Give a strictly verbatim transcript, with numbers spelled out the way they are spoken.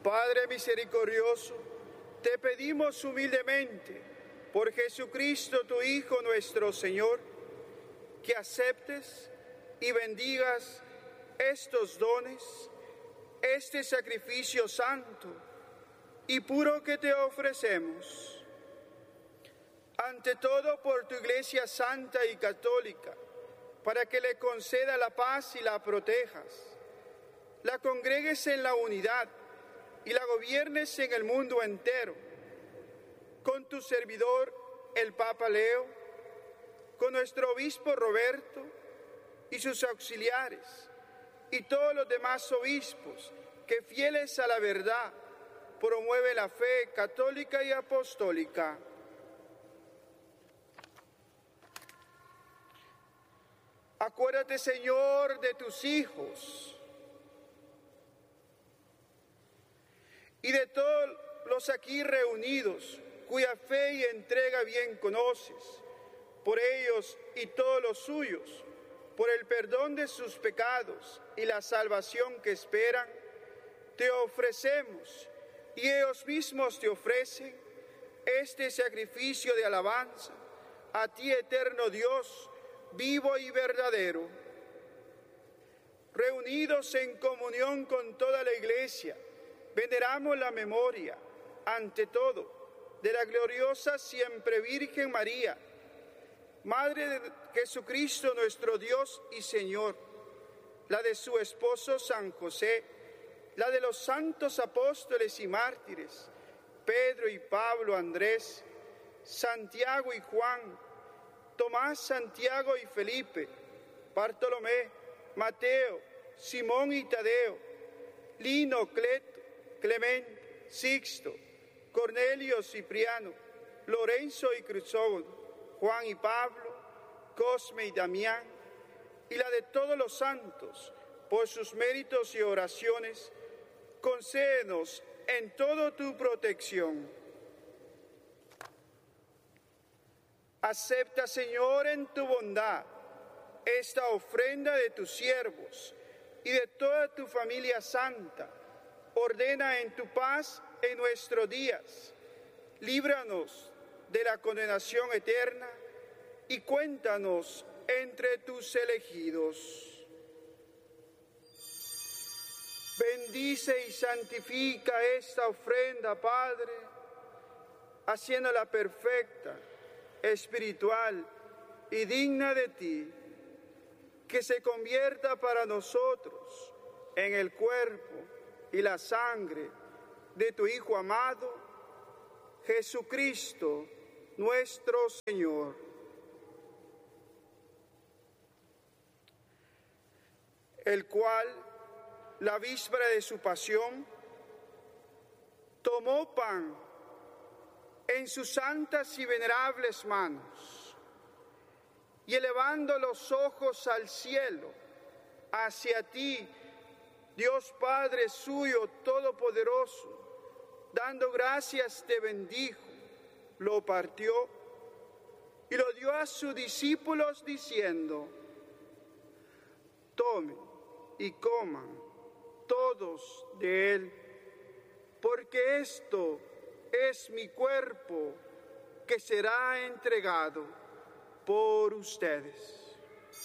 Padre misericordioso, te pedimos humildemente, por Jesucristo tu Hijo nuestro Señor, que aceptes y bendigas estos dones, este sacrificio santo y puro que te ofrecemos. Ante todo por tu Iglesia santa y católica, para que le conceda la paz y la protejas, la congregues en la unidad y la gobiernes en el mundo entero, con tu servidor, el Papa Leo, con nuestro obispo Roberto y sus auxiliares, y todos los demás obispos que, fieles a la verdad, promueven la fe católica y apostólica. Acuérdate, Señor, de tus hijos y de todos los aquí reunidos, cuya fe y entrega bien conoces, por ellos y todos los suyos, por el perdón de sus pecados y la salvación que esperan, te ofrecemos, y ellos mismos te ofrecen, este sacrificio de alabanza a ti, eterno Dios, vivo y verdadero. Reunidos en comunión con toda la Iglesia, veneramos la memoria, ante todo, de la gloriosa siempre Virgen María, Madre de Jesucristo nuestro Dios y Señor, la de su esposo San José, la de los santos apóstoles y mártires, Pedro y Pablo, Andrés, Santiago y Juan, Tomás, Santiago y Felipe, Bartolomé, Mateo, Simón y Tadeo, Lino, Cleto, Clemente, Sixto, Cornelio, Cipriano, Lorenzo y Crisógono, Juan y Pablo, Cosme y Damián, y la de todos los santos, por sus méritos y oraciones, concédenos en todo tu protección. Acepta, Señor, en tu bondad esta ofrenda de tus siervos y de toda tu familia santa. Ordena en tu paz en nuestros días. Líbranos de la condenación eterna y cuéntanos entre tus elegidos. Bendice y santifica esta ofrenda, Padre, haciéndola perfecta, espiritual y digna de ti, que se convierta para nosotros en el cuerpo y la sangre de tu Hijo amado, Jesucristo, nuestro Señor. El cual, la víspera de su pasión, tomó pan en sus santas y venerables manos, y elevando los ojos al cielo, hacia ti, Dios Padre suyo todopoderoso, dando gracias te bendijo, lo partió y lo dio a sus discípulos diciendo: tomen y coman todos de él, porque esto es mi cuerpo que será entregado por ustedes.